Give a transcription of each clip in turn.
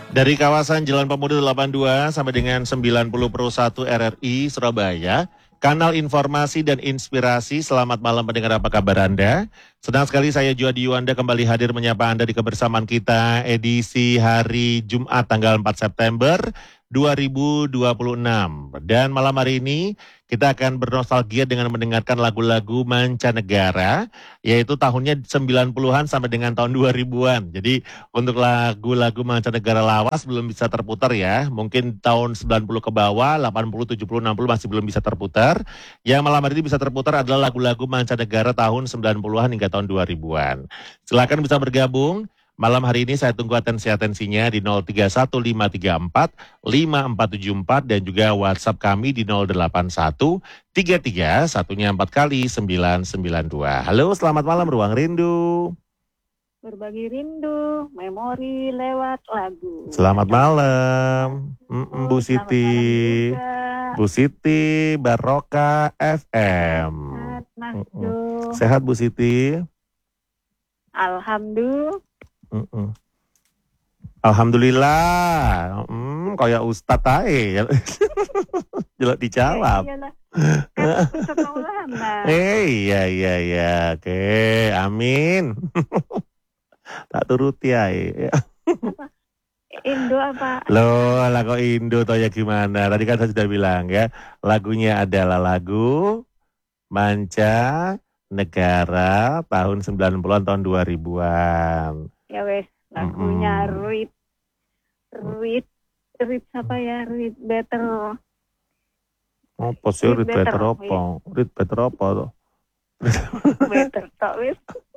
Dari kawasan Jalan Pemuda 82 sampai dengan 90/1 RRI Surabaya, kanal informasi dan inspirasi. Selamat malam pendengar, apa kabar Anda? Senang sekali saya Juadi Yuanda kembali hadir menyapa Anda di kebersamaan kita edisi hari Jumat tanggal 4 September 2026. Dan malam hari ini kita akan bernostalgia dengan mendengarkan lagu-lagu mancanegara, yaitu tahunnya 90-an sampai dengan tahun 2000-an. Jadi untuk lagu-lagu mancanegara lawas belum bisa terputar ya. Mungkin tahun 90 ke bawah, 80, 70, 60 masih belum bisa terputar. Yang malam hari ini bisa terputar adalah lagu-lagu mancanegara tahun 90-an hingga tahun 2000-an. Silakan bisa bergabung. Malam hari ini saya tunggu atensinya di 0315345474 dan juga WhatsApp kami di 08133 satunya 4 kali 992. Halo, selamat malam Ruang Rindu. Berbagi rindu, memori lewat lagu. Selamat malam, Bu Siti. Bu Siti, Barokah FM. Sehat Bu Siti? Alhamdulillah. Kayak Ustadz ae. Jelek dijawab. Iya. Oke, amin. Tak turuti ae. Indo apa? Loh, lagu Indo toh ya gimana? Tadi kan saya sudah bilang ya, lagunya adalah lagu manca negara tahun 90-an tahun 2000-an. Ya wes, lagunya Read siapa ya? Read Better. Apa sih Read Better apa? Read Better apa tuh? Better tok wis.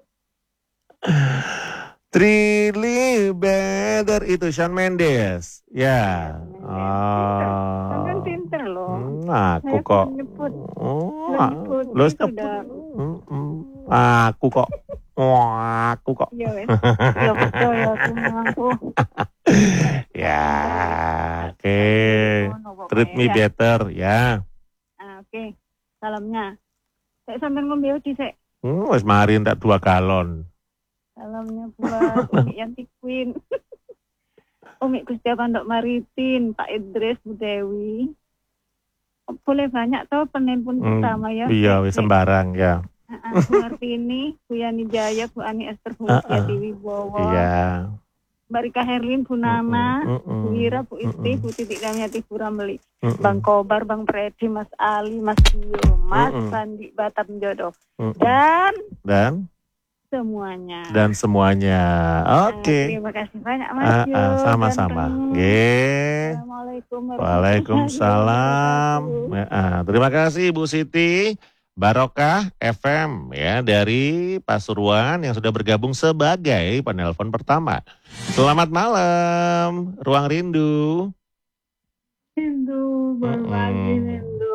Really Better itu Shawn Mendes. Ya. Kan pinter loh. Aku kok. Lo Aku kok. Iya wes. Ya betul ya aku. Ya, oke. Treat me better ya. Oke. Salamnya. Saya sampai ngombe di sik. Wis mari tak 2 galon. Salamnya buat Umi Yanti Queen. Umi Gusti Pondok Maritim, Pak Idris, Bu Dewi. Boleh banyak toh penelpon pertama ya. Iya, sembarang ya. Bu Martini, Bu Yani Jaya, Bu Ani Esther, Bu Yati Wibowo. Iya. Mbak Rika Herlin, Bu Nana, Bu Wira, Bu Isti, Bu Titik Damiati, Bu Ramli, Bang Kobar, Bang Predi, Mas Ali, Mas Dio, Mas Sandi Batam Jodoh, dan semuanya. Oke. Terima kasih banyak Mas. Sama-sama. Assalamualaikum. Waalaikumsalam. Terima kasih Bu Siti. Barokah FM ya dari Pasuruan yang sudah bergabung sebagai penelpon pertama. Selamat malam, Ruang Rindu. Rindu, berbagi rindu,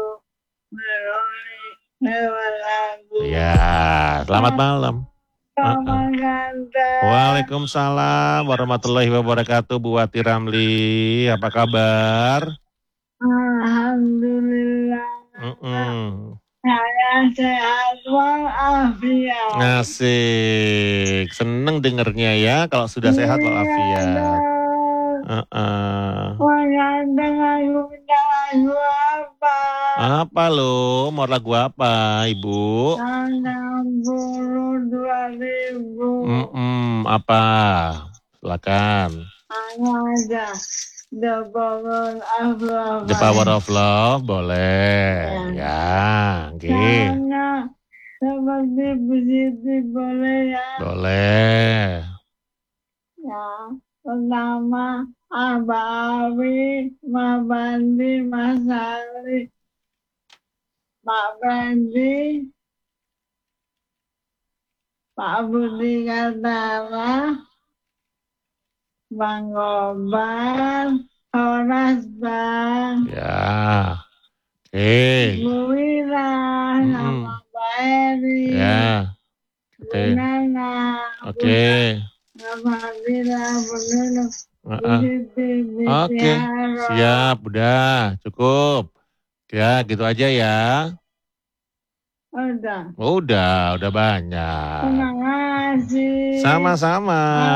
lewat lagu. Ya, selamat malam. Waalaikumsalam warahmatullahi wabarakatuh. Bu Wati Ramli, apa kabar? Alhamdulillah. Saya sehat walafiat. Asik, seneng dengernya ya kalau sudah sehat walafiat. Lagu apa? Apa lo? Mau lagu apa, Ibu? 62.000. Apa? Silakan. Ada The Power of Love. The Power of Love, boleh. Ya, Seperti Bu Siti boleh ya? Boleh. Ya, pertama Abah Awi, Mbak Bandi, Mas Ali, Pak Fendi, Pak Budi Katara, Bang Gobar, Horas Bang. Ya. Oke. Bu Wira, sama Pak Eri. Ya. Bu Nana. Oke. Sama Wira, Bu Nunu. Oke. Siap, udah, cukup. Ya, gitu aja ya. Udah. Udah banyak. Terima kasih. Sama-sama.